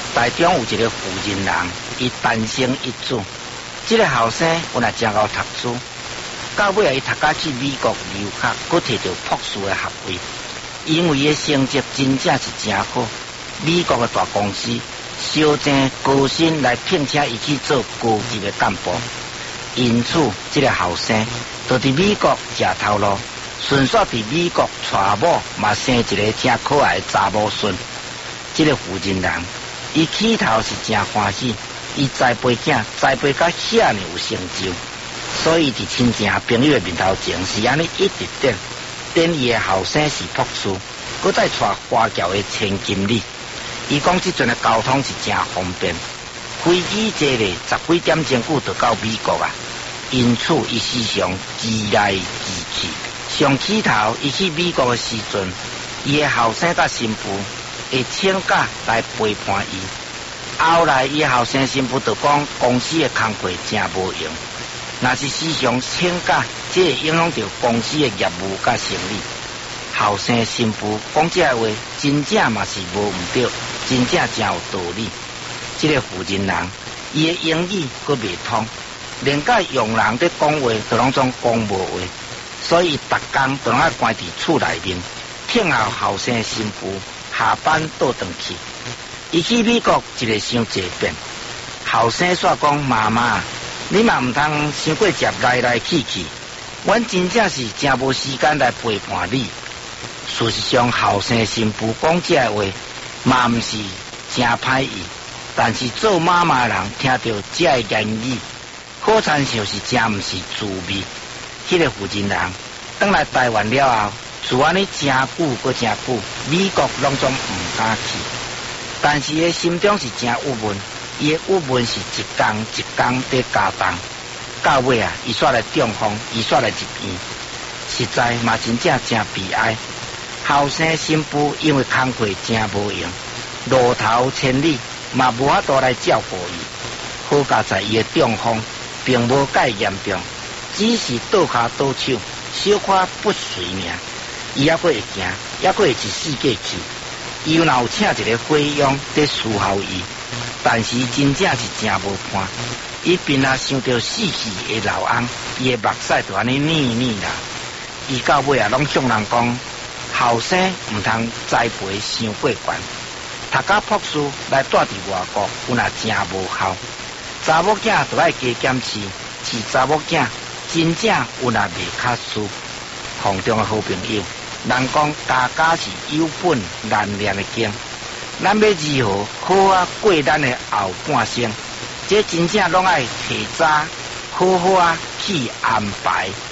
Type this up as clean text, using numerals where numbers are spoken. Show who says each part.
Speaker 1: 台中有一个富人人，伊单生一子。这个后生原来真够读书，到尾伊读到去美国留学，佫摕到博士的学位。因为伊成绩真正是真好，美国的大公司小挣高薪来聘请伊去做高级的干部。因此，这个后生就伫美国食头路，顺续伫美国娶某，嘛生一个真可爱的查某孙。这个富人人，伊起头是真欢喜，伊栽培囝，栽培到遐尔有成就，所以伫亲戚朋友的面头前是安尼一直等伊的后生是博士，佮再娶华侨的千金女。伊讲即阵的交通是真方便，飞机坐咧10几点钟就到美国啊。因此，伊时常机来机去。上起头，伊去美国的时阵，伊的后生甲新妇会请假来陪伴伊。后来，伊后生新妇就讲公司的工课真无用，若是时常请假，这会影响到公司的业务甲生意。后生新妇讲这话，真正嘛是无毋对，真正真有道理。这个富人人，伊的英语佫未通，连甲佣人在讲话，都拢总讲无话，所以逐工都拢爱关伫厝内面，听候后生新妇下班倒转去。伊去美国一个伤济遍，后生煞讲妈妈，你嘛毋通伤过节来来去去，阮真正是真无时间来陪伴你。事实上，后生新妇讲这话，嘛毋是真歹意，但是做妈妈的人听到这个言语，好亲像是真毋是滋味。迄个富人人返来台湾了后，自安尼真久搁真久，美国拢总毋敢去。但是伊心中是真郁闷，伊的郁闷是一天一天在加重。到尾啊，伊煞来中风，伊煞来入院，实在嘛真正真悲哀。后生新妇因为工课真无用，路头千里嘛无法度来照顾伊。好佳在伊的中风并无介严重，只是倒骹倒手，小可不遂命。伊还佫会行，还佫会一世界去。伊若有请一个费用在伺候伊，但是真正是真无伴。伊边啊想到死去的老翁，伊的目屎就安尼腻啦。伊到尾啊拢向人讲，后生毋通栽培伤过悬，读到博士来住伫外国，有若真无效。查某囝就爱加减饲查某囝，真正有若袂较输。空中的好朋友，人讲家家是有本难念的经，咱要如何好啊过咱的后半生？这真正拢爱提早好好啊去安排。